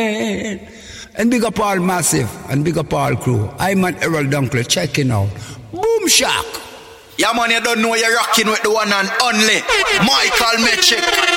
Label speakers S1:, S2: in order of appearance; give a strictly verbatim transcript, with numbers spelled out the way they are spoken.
S1: And big up all Massive and big up all crew. I'm at Errol Dunkley checking out. Boom Shock.
S2: Yeah man, you don't know you're rocking with the one and only Michael Metric.